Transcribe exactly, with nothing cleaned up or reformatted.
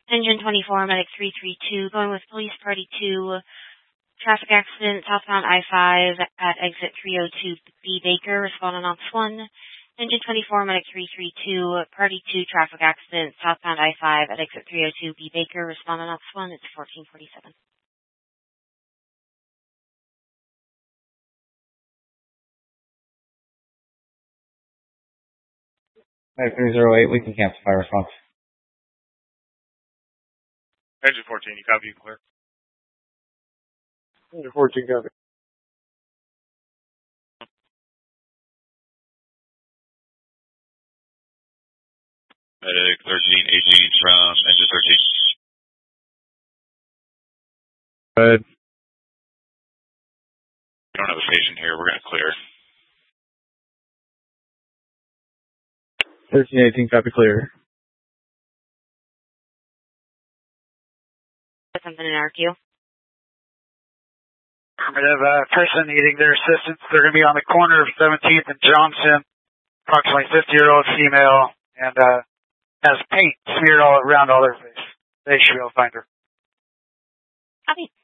Engine twenty-four, Medic three three two, going with Police Party two. Traffic accident southbound I five at exit three oh two B Baker, responding on this one. Engine twenty-four, Medic three three two, Party two, traffic accident southbound I five at exit three oh two B Baker, responding on this one. It's fourteen forty-seven. Medic three oh eight, we can cancel fire response. Engine fourteen, you copy, you clear. Engine fourteen, copy. Medic thirteen, eighteen from engine thirteen. Go ahead. We don't have a patient here, we're going to clear. thirteen eighteen, copy, clear. Something in R Q. Affirmative, uh, person needing their assistance. They're going to be on the corner of seventeenth and Johnson, approximately fifty-year-old female, and uh, has paint smeared all around all her face. They should be able to find her. Copy.